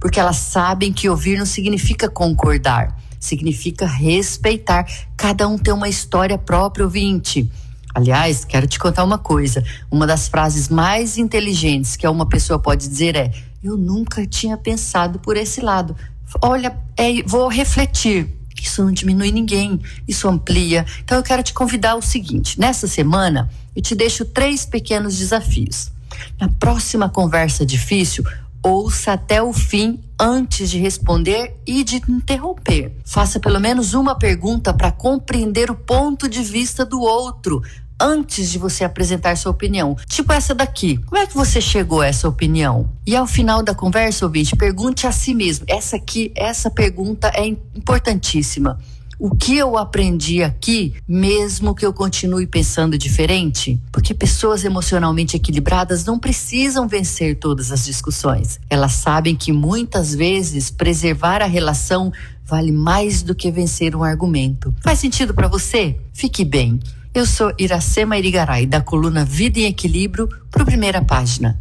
porque elas sabem que ouvir não significa concordar, significa respeitar. Cada um tem uma história própria, ouvinte. Aliás, quero te contar uma coisa. Uma das frases mais inteligentes que uma pessoa pode dizer é: eu nunca tinha pensado por esse lado. Olha, vou refletir. Isso não diminui ninguém, isso amplia. Então eu quero te convidar ao seguinte: nessa semana eu te deixo 3 pequenos desafios. Na próxima conversa difícil, ouça até o fim antes de responder e de interromper. Faça pelo menos uma pergunta para compreender o ponto de vista do outro antes de você apresentar sua opinião. Tipo essa daqui. Como é que você chegou a essa opinião? E ao final da conversa, ouvinte, pergunte a si mesmo. Essa pergunta é importantíssima. O que eu aprendi aqui, mesmo que eu continue pensando diferente? Porque pessoas emocionalmente equilibradas não precisam vencer todas as discussões. Elas sabem que muitas vezes preservar a relação vale mais do que vencer um argumento. Faz sentido para você? Fique bem. Eu sou Iracema Irigaray, da coluna Vida em Equilíbrio, para Primeira Página.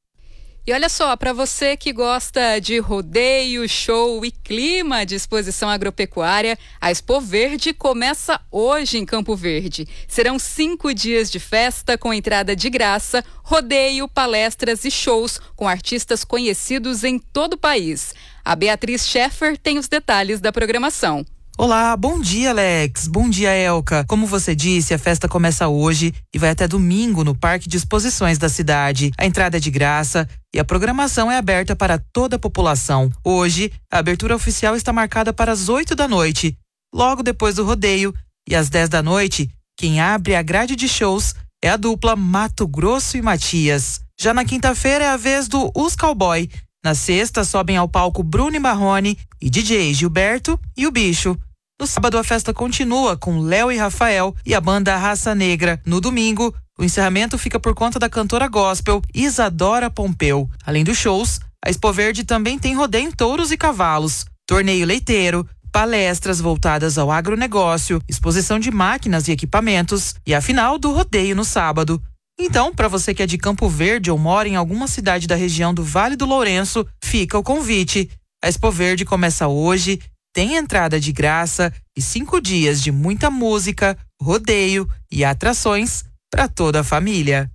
E olha só, para você que gosta de rodeio, show e clima de exposição agropecuária, a Expo Verde começa hoje em Campo Verde. Serão 5 dias de festa com entrada de graça, rodeio, palestras e shows com artistas conhecidos em todo o país. A Beatriz Scheffer tem os detalhes da programação. Olá, bom dia, Alex. Bom dia, Elka. Como você disse, a festa começa hoje e vai até domingo no Parque de Exposições da cidade. A entrada é de graça e a programação é aberta para toda a população. Hoje, a abertura oficial está marcada para as 8 da noite, logo depois do rodeio, e às 10 da noite, quem abre a grade de shows é a dupla Mato Grosso e Matias. Já na quinta-feira é a vez do Os Cowboy. Na sexta, sobem ao palco Bruno e Marrone e DJ Gilberto e o Bicho. No sábado, a festa continua com Léo e Rafael e a banda Raça Negra. No domingo, o encerramento fica por conta da cantora gospel Isadora Pompeu. Além dos shows, a Expo Verde também tem rodeio em touros e cavalos, torneio leiteiro, palestras voltadas ao agronegócio, exposição de máquinas e equipamentos e a final do rodeio no sábado. Então, para você que é de Campo Verde ou mora em alguma cidade da região do Vale do Lourenço, fica o convite. A Expo Verde começa hoje, tem entrada de graça e 5 dias de muita música, rodeio e atrações para toda a família.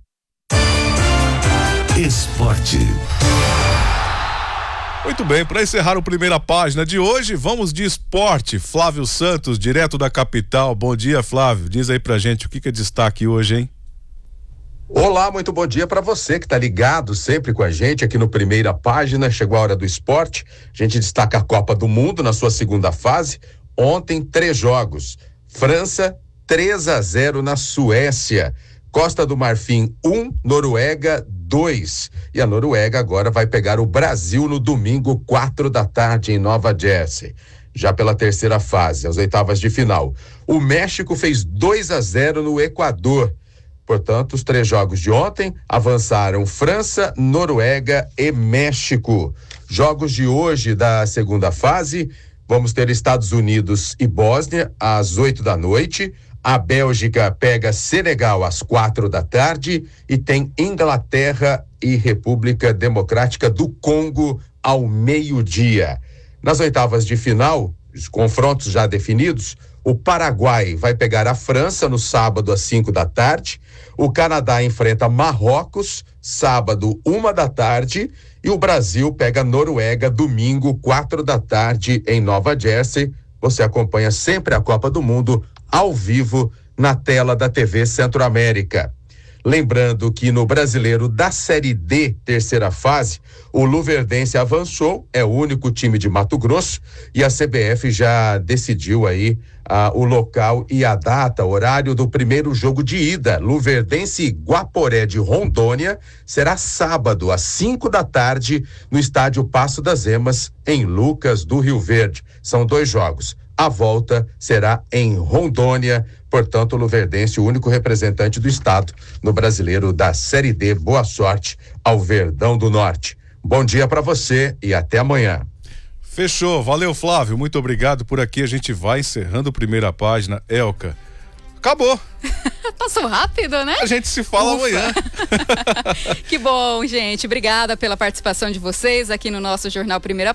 Esporte. Muito bem, para encerrar o Primeira Página de hoje, vamos de esporte. Flávio Santos, direto da capital. Bom dia, Flávio. Diz aí pra gente o que é destaque hoje, hein? Olá, muito bom dia para você que está ligado sempre com a gente aqui no Primeira Página. Chegou a hora do esporte. A gente destaca a Copa do Mundo na sua segunda fase. Ontem, 3 jogos. França, 3-0 na Suécia. Costa do Marfim, 1, Noruega, 2. E a Noruega agora vai pegar o Brasil no domingo, 4 da tarde, em Nova Jersey. Já pela terceira fase, as oitavas de final. O México fez 2-0 no Equador. Portanto, os 3 jogos de ontem avançaram França, Noruega e México. Jogos de hoje da segunda fase, vamos ter Estados Unidos e Bósnia às 8 da noite. A Bélgica pega Senegal às 4 da tarde e tem Inglaterra e República Democrática do Congo ao meio-dia. Nas oitavas de final, os confrontos já definidos, o Paraguai vai pegar a França no sábado às 5 da tarde. O Canadá enfrenta Marrocos, sábado, 1 da tarde. E o Brasil pega a Noruega, domingo, 4 da tarde, em Nova Jersey. Você acompanha sempre a Copa do Mundo ao vivo na tela da TV Centro-América. Lembrando que no Brasileiro da Série D, terceira fase, o Luverdense avançou, é o único time de Mato Grosso, e a CBF já decidiu aí o local e a data, horário do primeiro jogo de ida. Luverdense e Guaporé de Rondônia será sábado, às 5 da tarde, no estádio Passo das Emas, em Lucas do Rio Verde. São 2 jogos. A volta será em Rondônia, portanto, o Luverdense, o único representante do estado no Brasileiro da Série D. Boa sorte ao Verdão do Norte. Bom dia para você e até amanhã. Fechou, valeu, Flávio, muito obrigado. Por aqui a gente vai encerrando a Primeira Página. Elka, acabou. Passou rápido, né? A gente se fala amanhã. Que bom, gente. Obrigada pela participação de vocês aqui no nosso Jornal Primeira